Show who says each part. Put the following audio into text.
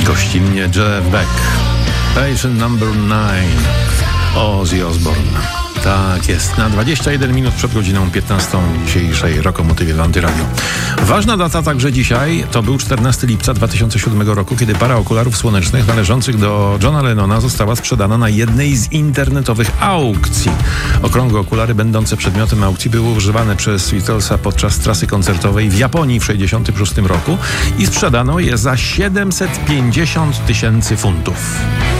Speaker 1: Gościnnie Jeff Beck. Patient number 9. Ozzy Osbourne. Tak jest, na 21 minut przed godziną 15 dzisiejszej Rokomotywie w Antyradio. Ważna data także dzisiaj, to był 14 lipca 2007 roku, kiedy para okularów słonecznych należących do Johna Lennona została sprzedana na jednej z internetowych aukcji. Okrągłe okulary będące przedmiotem aukcji były używane przez Beatlesa podczas trasy koncertowej w Japonii w 1966 roku i sprzedano je za 750 000 funtów.